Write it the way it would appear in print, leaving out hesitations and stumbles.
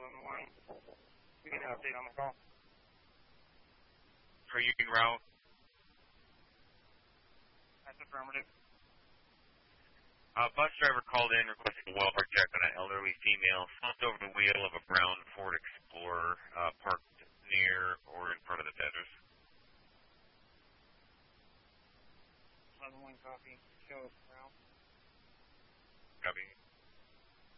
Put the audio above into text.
on the line. We get an update on the call. Are you en route? That's affirmative. Bus driver called in requesting a welfare check on an elderly female slumped over the wheel of a brown Ford Explorer parked near or in front of the Tethers. 11-1 copy. Show us now. Copy.